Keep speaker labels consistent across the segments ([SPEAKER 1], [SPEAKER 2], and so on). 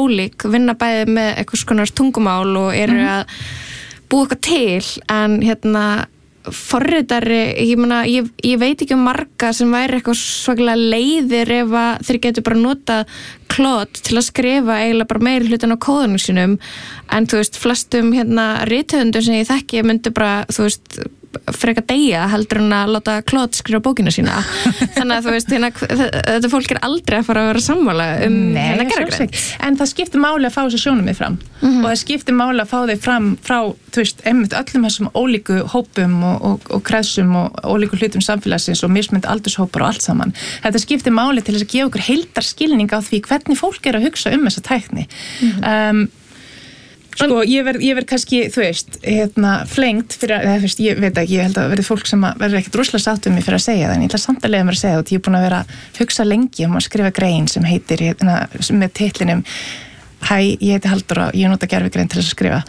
[SPEAKER 1] ólík, vinna bæði með eitthvað konar tungumál og eru að búa eitthvað til, en forritari, ég veit ekki marga sem væri eitthvað svakalega leiðir ef að þeir getur bara nota Claude til að skrifa eiginlega bara meiri hlutan á kóðunum sínum, en þú veist, flestum rithöfundum sem ég þekki myndi bara, þú veist, frekar deyja heldur en að láta Claude skrifa bókina sína þannig að þú veist, þetta fólk aldrei að fara að vera sammála gervigreind.
[SPEAKER 2] En það skiptir máli að fá þessu sjónarmið fram og það skiptir máli að fá þau fram frá, þú veist, einmitt öllum þessum ólíku hópum og kreðsum og ólíku hlutum samfélagsins og mismunandi aldurshópar og allt saman. Þetta skiptir máli til þess að gefa okkur heildarskilning á því hvernig fólk að hugsa þessa tækni. Sko, ég verð kannski, þú veist, flengt fyrir, þú veist, ég veit ekki, ég held að verði fólk sem verður ekkert rosalega sátt mig fyrir að segja það, en ég ætla samt að leiða mér að segja það, og ég er búin að vera að hugsa lengi að skrifa grein sem heitir, með titlinum Hæ, ég heiti Halldóra, ég nota gervigreind til þess að skrifa.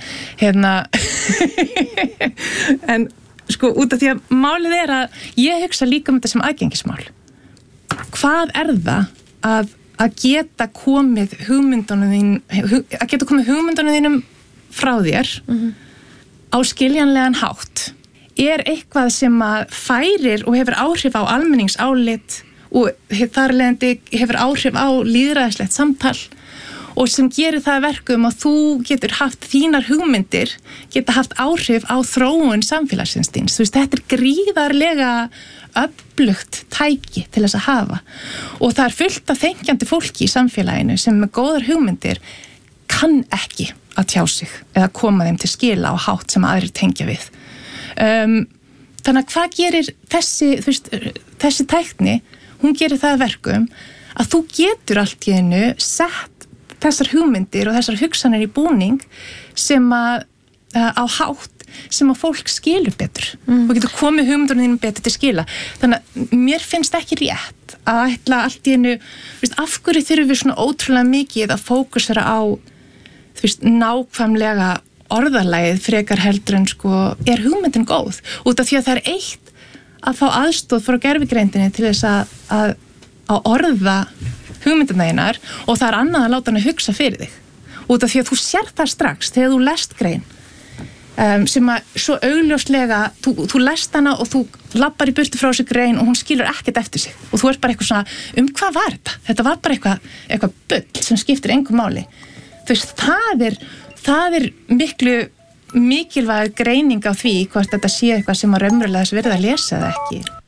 [SPEAKER 2] En sko, út af því að málið að ég hugsa líka þetta sem aðgengismál. Hvað það að geta komið hugmyndunum þínum frá þér á skiljanlegan hátt eitthvað sem að færir og hefur áhrif á almenningsálit og þar leiðandi hefur áhrif á lýðræðislegt samtal og sem gerir það verkum að þú getur haft þínar hugmyndir geta haft áhrif á þróun samfélagsins þíns. Þú veist, þetta gríðarlega öflugt tæki til þess að hafa og það fullt af þenkjandi fólki í samfélaginu sem með góðar hugmyndir kann ekki að tjá sig eða koma þeim til skila á hátt sem aðrir tengja við. Þannig að hvað gerir þessi tækni, hún gerir það verkum að þú getur allt í einu sett þessar hugmyndir og þessar hugsanir í búning sem að á hátt sem að fólk skilur betur og getur komið hugmyndunum þínum betur til skila. Þannig að mér finnst ekki rétt að ætla allt í einu, af hverju þurfum við svona ótrúlega mikið að fókusera á nákvæmlega orðalagið frekar heldur en sko, hugmyndin góð? Út af því að það eitt að fá aðstoð frá gervigreindinni til þess að orða hugmyndina þínar og það annað að láta hann að hugsa fyrir þig. Út af því að þú sér það strax þegar þú lest grein sem að svo augljóslega þú lest hana og þú lappar í burtu frá sig grein og hún skilur ekkert eftir sig og þú bara eitthvað svona, hvað var þetta? Þetta var bara eitthvað bull sem skiptir engu máli. Þú veist, það er mikilvæg greining á því hvort þetta sé eitthvað sem að raunverulega þess verið að lesa eða ekki.